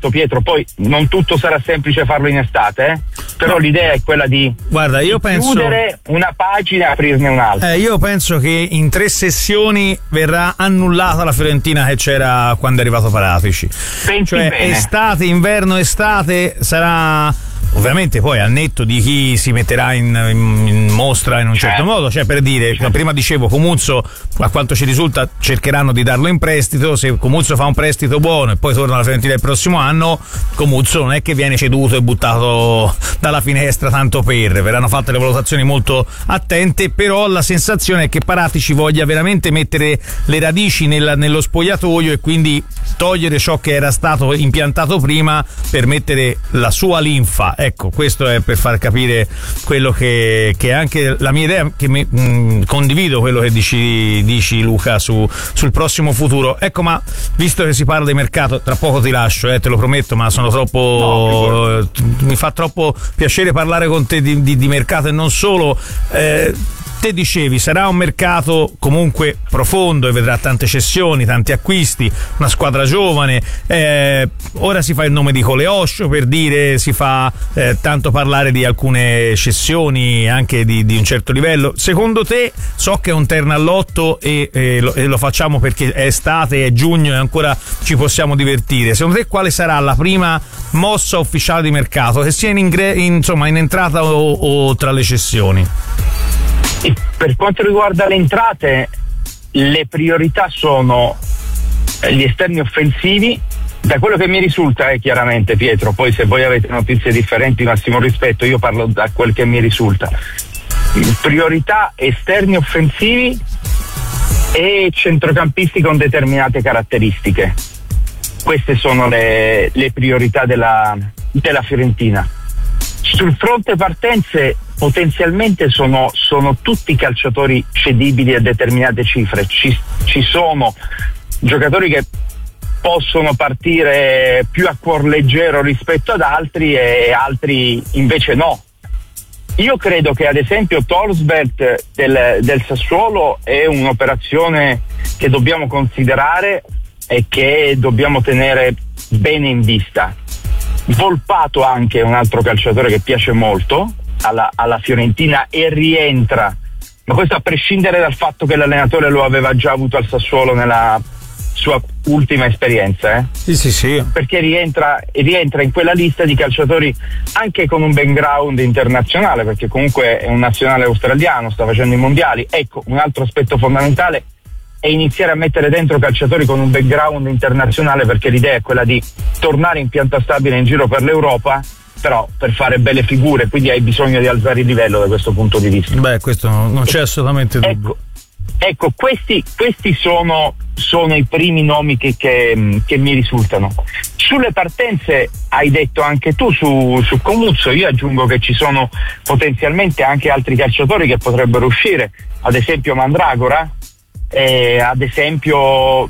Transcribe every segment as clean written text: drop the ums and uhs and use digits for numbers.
esatto, Pietro, poi non tutto sarà semplice farlo in estate, però l'idea è quella di chiudere una pagina e aprirne un'altra. Io penso che in 3 sessioni verrà annullata la Fiorentina che c'era quando è arrivato Paratici. Cioè bene. Estate, inverno, estate sarà ovviamente poi al netto di chi si metterà in mostra in un certo modo, cioè per dire, prima dicevo Comuzzo, a quanto ci risulta cercheranno di darlo in prestito, se Comuzzo fa un prestito buono e poi torna alla Fiorentina il prossimo anno, Comuzzo non è che viene ceduto e buttato dalla finestra tanto verranno fatte le valutazioni molto attente, però la sensazione è che Paratici voglia veramente mettere le radici nello spogliatoio e quindi togliere ciò che era stato impiantato prima per mettere la sua linfa. Ecco, questo è per far capire quello che è anche la mia idea, che condivido quello che dici Luca sul prossimo futuro. Ecco, ma visto che si parla di mercato, tra poco ti lascio, te lo prometto, ma sono troppo mi fa troppo piacere parlare con te di mercato e non solo. Te dicevi, sarà un mercato comunque profondo e vedrà tante cessioni, tanti acquisti, una squadra giovane, ora si fa il nome di Coleoscio, per dire, si fa tanto parlare di alcune cessioni anche di un certo livello. Secondo te, so che è un terno all'otto e lo facciamo perché è estate, è giugno e ancora ci possiamo divertire, secondo te quale sarà la prima mossa ufficiale di mercato, che sia in entrata o tra le cessioni? Per quanto riguarda le entrate, le priorità sono gli esterni offensivi. Da quello che mi risulta chiaramente, Pietro, poi se voi avete notizie differenti, massimo rispetto, io parlo da quel che mi risulta. Priorità esterni offensivi e centrocampisti con determinate caratteristiche. Queste sono le priorità della Fiorentina. Sul fronte partenze potenzialmente sono tutti calciatori cedibili a determinate cifre. Ci sono giocatori che possono partire più a cuor leggero rispetto ad altri e altri invece no. Io credo che ad esempio Torsberg del Sassuolo è un'operazione che dobbiamo considerare e che dobbiamo tenere bene in vista. Volpato anche è un altro calciatore che piace molto alla Fiorentina e rientra, ma questo a prescindere dal fatto che l'allenatore lo aveva già avuto al Sassuolo nella sua ultima esperienza. Sì. Perché rientra in quella lista di calciatori anche con un background internazionale, perché comunque è un nazionale australiano, sta facendo i mondiali. Ecco, un altro aspetto fondamentale è iniziare a mettere dentro calciatori con un background internazionale, perché l'idea è quella di tornare in pianta stabile in giro per l'Europa, però per fare belle figure, quindi hai bisogno di alzare il livello da questo punto di vista. Beh, questo non c'è assolutamente dubbio. Ecco, questi sono i primi nomi che mi risultano. Sulle partenze hai detto anche tu su Comuzzo, io aggiungo che ci sono potenzialmente anche altri calciatori che potrebbero uscire, ad esempio Mandragora, ad esempio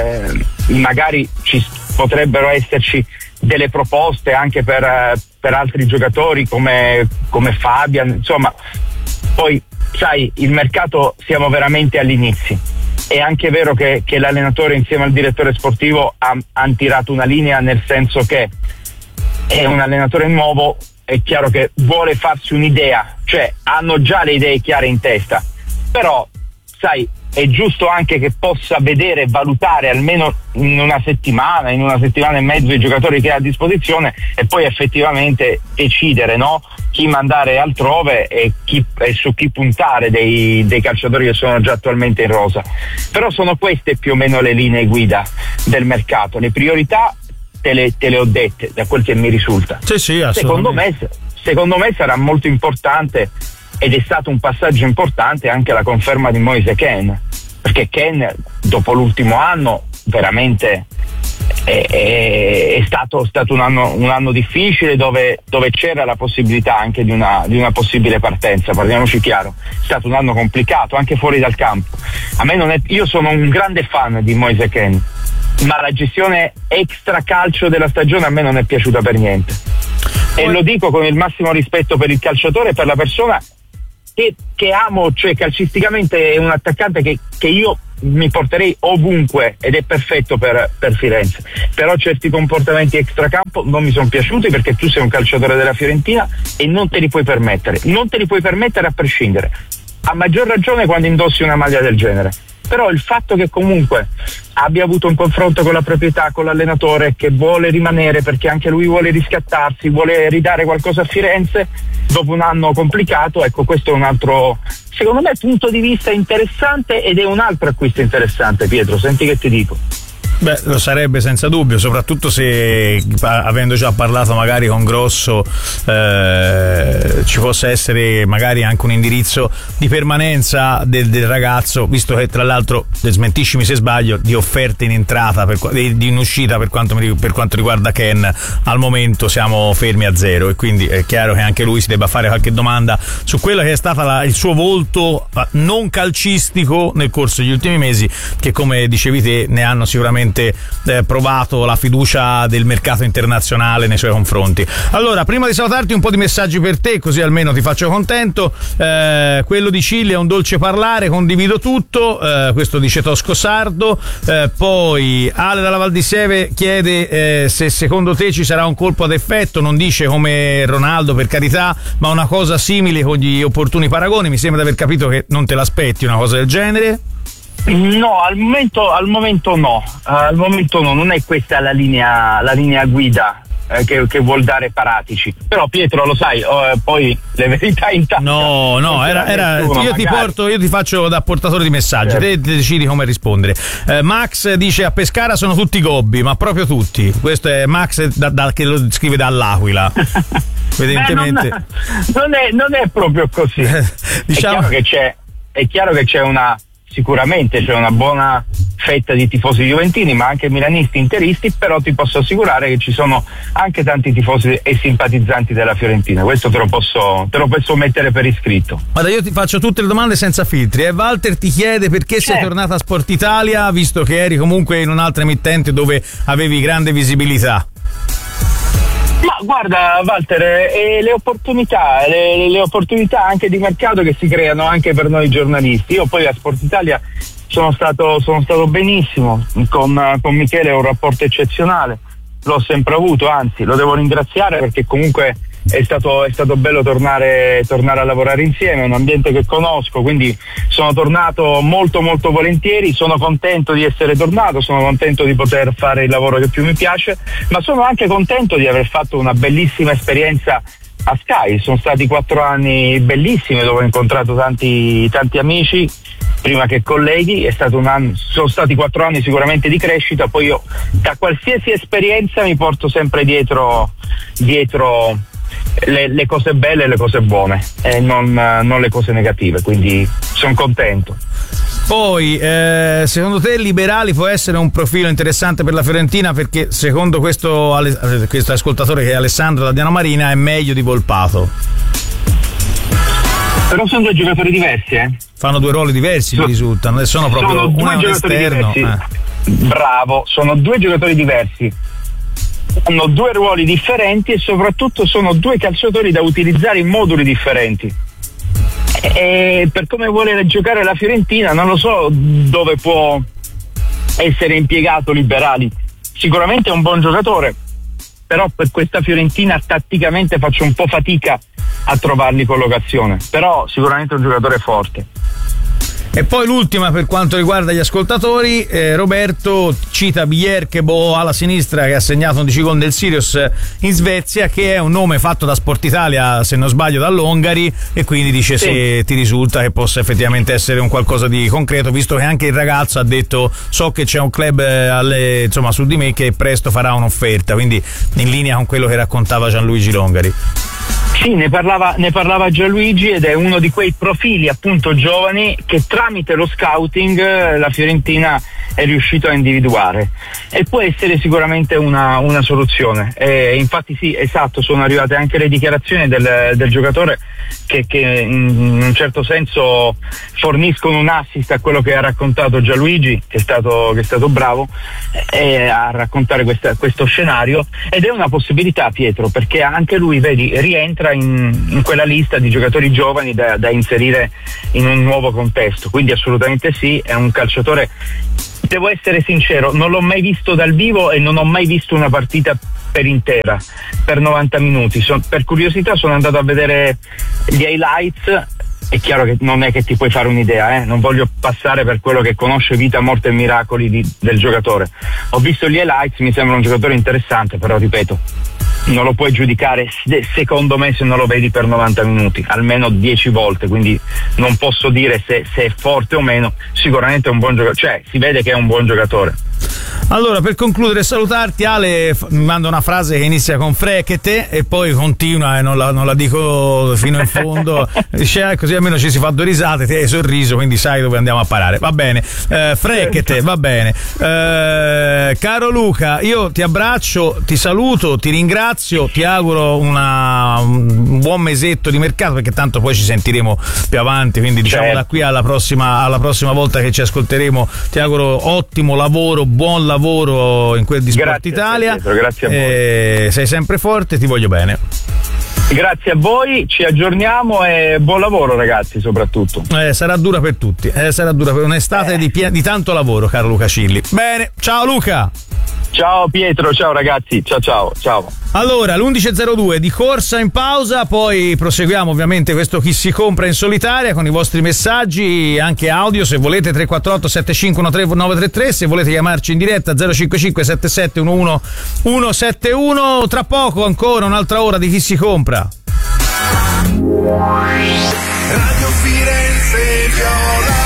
magari ci potrebbero esserci delle proposte anche per altri giocatori come Fabian, insomma. Poi sai, il mercato siamo veramente all'inizio. È anche vero che l'allenatore insieme al direttore sportivo hanno tirato una linea, nel senso che è un allenatore nuovo, è chiaro che vuole farsi un'idea, cioè hanno già le idee chiare in testa, però sai, è giusto anche che possa vedere e valutare almeno in una settimana e mezzo i giocatori che ha a disposizione e poi effettivamente decidere, no? Chi mandare altrove e su chi puntare dei calciatori che sono già attualmente in rosa. Però sono queste più o meno le linee guida del mercato. Le priorità te le ho dette, da quel che mi risulta. Sì, secondo me sarà molto importante, ed è stato un passaggio importante anche la conferma di Moise Kean, perché Kean dopo l'ultimo anno veramente è stato un anno difficile, dove c'era la possibilità anche di una possibile partenza, parliamoci chiaro. È stato un anno complicato anche fuori dal campo. Io sono un grande fan di Moise Kean, ma la gestione extra calcio della stagione a me non è piaciuta per niente, e lo dico con il massimo rispetto per il calciatore e per la persona che amo, cioè calcisticamente è un attaccante che io mi porterei ovunque ed è perfetto per Firenze, però certi comportamenti extracampo non mi sono piaciuti, perché tu sei un calciatore della Fiorentina e non te li puoi permettere a prescindere, a maggior ragione quando indossi una maglia del genere. Però il fatto che comunque abbia avuto un confronto con la proprietà, con l'allenatore, che vuole rimanere perché anche lui vuole riscattarsi, vuole ridare qualcosa a Firenze dopo un anno complicato, ecco, questo è un altro, secondo me, punto di vista interessante, ed è un altro acquisto interessante. Pietro, senti che ti dico. Beh, lo sarebbe senza dubbio, soprattutto se, avendo già parlato magari con Grosso, ci fosse essere magari anche un indirizzo di permanenza del ragazzo, visto che tra l'altro, smentiscimi se sbaglio, di offerte in entrata, di in uscita per quanto riguarda Ken, al momento siamo fermi a zero, e quindi è chiaro che anche lui si debba fare qualche domanda su quello che è stato il suo volto non calcistico nel corso degli ultimi mesi, che, come dicevi te, ne hanno sicuramente provato la fiducia del mercato internazionale nei suoi confronti. Allora, prima di salutarti, un po' di messaggi per te, così almeno ti faccio contento. Quello di Cille è un dolce parlare, condivido tutto, questo dice Tosco Sardo. Poi Ale dalla Val di Seve chiede se secondo te ci sarà un colpo ad effetto, non dice come Ronaldo, per carità, ma una cosa simile con gli opportuni paragoni. Mi sembra di aver capito che non te l'aspetti una cosa del genere. No, al momento no, non è questa la linea guida che vuol dare Paratici. Però Pietro, lo sai, poi le verità intanto. No, era io ti faccio da portatore di messaggi, certo. Te decidi come rispondere. Max dice: a Pescara sono tutti gobbi, ma proprio tutti. Questo è Max che lo scrive dall'Aquila. Evidentemente non è proprio così. Diciamo è chiaro che sicuramente c'è una buona fetta di tifosi juventini, ma anche milanisti, interisti, però ti posso assicurare che ci sono anche tanti tifosi e simpatizzanti della Fiorentina. Questo te lo posso mettere per iscritto. Guarda, io ti faccio tutte le domande senza filtri. Walter ti chiede perché sei tornata a Sport Italia, visto che eri comunque in un'altra emittente dove avevi grande visibilità. Ma guarda Walter, le opportunità anche di mercato che si creano anche per noi giornalisti. Io poi a Sport Italia sono stato benissimo, con Michele ho un rapporto eccezionale, l'ho sempre avuto, anzi lo devo ringraziare, perché comunque è stato bello tornare a lavorare insieme, è un ambiente che conosco, quindi sono tornato molto molto volentieri, sono contento di essere tornato, sono contento di poter fare il lavoro che più mi piace, ma sono anche contento di aver fatto una bellissima esperienza a Sky. Sono stati 4 anni bellissimi dove ho incontrato tanti amici, prima che colleghi. Sono stati 4 anni sicuramente di crescita. Poi io da qualsiasi esperienza mi porto sempre dietro le cose belle e le cose buone, e non le cose negative, quindi sono contento. Poi secondo te Liberali può essere un profilo interessante per la Fiorentina, perché secondo questo ascoltatore, che è Alessandro da Diano Marina, è meglio di Volpato? Però sono 2 giocatori diversi, fanno 2 ruoli diversi, mi risultano, e sono proprio uno è un esterno. Bravo, sono 2 giocatori diversi, hanno 2 ruoli differenti e soprattutto sono 2 calciatori da utilizzare in moduli differenti. E per come vuole giocare la Fiorentina non lo so dove può essere impiegato Liberali. Sicuramente è un buon giocatore, però per questa Fiorentina tatticamente faccio un po' fatica a trovargli collocazione, però sicuramente è un giocatore forte. E poi l'ultima per quanto riguarda gli ascoltatori, Roberto cita Bjerkebo alla sinistra, che ha segnato 11 gol del Sirius in Svezia, che è un nome fatto da Sport Italia, se non sbaglio dall'Hongari, e quindi dice se ti risulta che possa effettivamente essere un qualcosa di concreto, visto che anche il ragazzo ha detto: so che c'è un club su di me che presto farà un'offerta, quindi in linea con quello che raccontava Gianluigi Longari. Sì, ne parlava Gianluigi, ed è uno di quei profili appunto giovani che tramite lo scouting la Fiorentina riuscito a individuare, e può essere sicuramente una soluzione. Infatti sì, esatto, sono arrivate anche le dichiarazioni del giocatore che in un certo senso forniscono un assist a quello che ha raccontato Gianluigi, che è stato bravo a raccontare questo scenario, ed è una possibilità, Pietro, perché anche lui, vedi, rientra in quella lista di giocatori giovani da inserire in un nuovo contesto, quindi assolutamente sì, è un calciatore. Devo essere sincero, non l'ho mai visto dal vivo e non ho mai visto una partita per intera, per 90 minuti. Per curiosità sono andato a vedere gli highlights. È chiaro che non è che ti puoi fare un'idea, non voglio passare per quello che conosce vita, morte e miracoli del giocatore. Ho visto gli highlights, mi sembra un giocatore interessante, però ripeto, non lo puoi giudicare secondo me se non lo vedi per 90 minuti, almeno 10 volte, quindi non posso dire se è forte o meno. Sicuramente è un buon giocatore, cioè si vede che è un buon giocatore. Allora, per concludere e salutarti, Ale mi manda una frase che inizia con Frecchete e poi continua, e non la dico fino in fondo. Dice, così almeno ci si fa due risate, ti hai sorriso, quindi sai dove andiamo a parare. Va bene, Frecchete, va bene. Caro Luca, io ti abbraccio, ti saluto, ti ringrazio, ti auguro un buon mesetto di mercato, perché tanto poi ci sentiremo più avanti, quindi diciamo da qui alla prossima volta che ci ascolteremo ti auguro ottimo lavoro, buon lavoro in quel di Sport Italia. Pietro, grazie a voi. Sei sempre forte, ti voglio bene. Grazie a voi, ci aggiorniamo e buon lavoro, ragazzi, soprattutto. Sarà dura per tutti, sarà dura per un'estate di tanto lavoro, caro Luca Cilli. Bene, ciao Luca. Ciao Pietro, ciao ragazzi, ciao. Allora, l'11.02 di corsa in pausa, poi proseguiamo ovviamente questo Chi si compra in solitaria con i vostri messaggi, anche audio, se volete, 348 7513 933, se volete chiamarci in diretta 055 77 11 171. Tra poco ancora un'altra ora di Chi si compra. Radio Firenze Viola.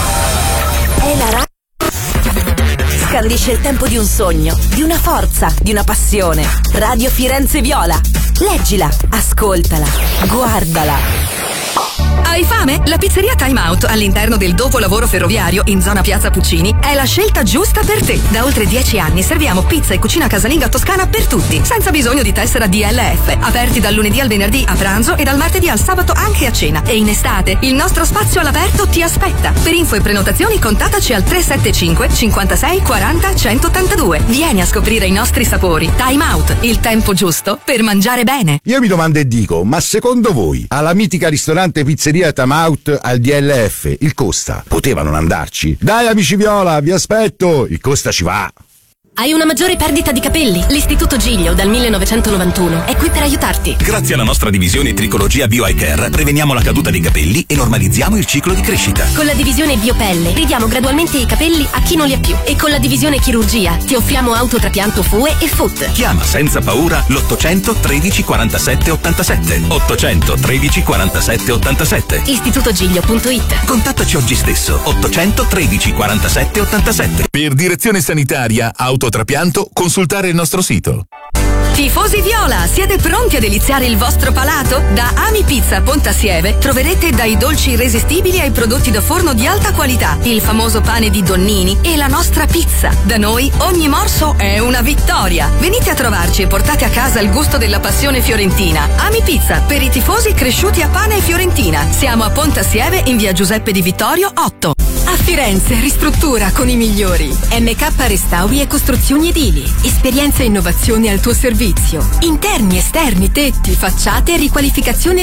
È la scandisce il tempo di un sogno, di una forza, di una passione. Radio Firenze Viola. Leggila, ascoltala, guardala. Hai fame? La pizzeria Time Out all'interno del dopolavoro ferroviario in zona Piazza Puccini è la scelta giusta per te. Da oltre 10 anni serviamo pizza e cucina casalinga toscana per tutti, senza bisogno di tessera DLF. Aperti dal lunedì al venerdì a pranzo e dal martedì al sabato anche a cena. E in estate il nostro spazio all'aperto ti aspetta. Per info e prenotazioni contattaci al 375 56 40 182. Vieni a scoprire i nostri sapori. Time Out, il tempo giusto per mangiare bene. Io mi domando e dico, ma secondo voi alla mitica ristorante pizzeria Time Out al DLF il Costa poteva non andarci? Dai amici Viola, vi aspetto, il Costa ci va. Hai una maggiore perdita di capelli? L'Istituto Giglio dal 1991 è qui per aiutarti. Grazie alla nostra divisione Tricologia Bio Eye Care preveniamo la caduta dei capelli e normalizziamo il ciclo di crescita. Con la divisione Biopelle ridiamo gradualmente i capelli a chi non li ha più. E con la divisione Chirurgia ti offriamo autotrapianto FUE e FUT. Chiama senza paura l'800 13 47 87. 800 13 47 87. istitutogiglio.it. Contattaci oggi stesso. 800 13 47 87. Per direzione sanitaria, autotrapianto, consultare il nostro sito. Tifosi Viola, siete pronti a deliziare il vostro palato? Da Ami Pizza Pontassieve troverete dai dolci irresistibili ai prodotti da forno di alta qualità, il famoso pane di Donnini e la nostra pizza. Da noi ogni morso è una vittoria. Venite a trovarci e portate a casa il gusto della passione fiorentina. Ami Pizza, per i tifosi cresciuti a pane e fiorentina. Siamo a Pontassieve in via Giuseppe Di Vittorio 8. A Firenze, ristruttura con i migliori. MK Restauri e Costruzioni Edili. Esperienza e innovazione al tuo servizio. Interni, esterni, tetti, facciate e riqualificazione